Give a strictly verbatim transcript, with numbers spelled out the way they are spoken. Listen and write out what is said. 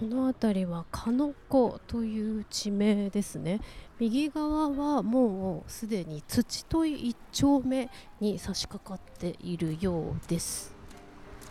この辺りは鹿野古という地名ですね。右側はもうすでに土問一丁目に差し掛かっているようです。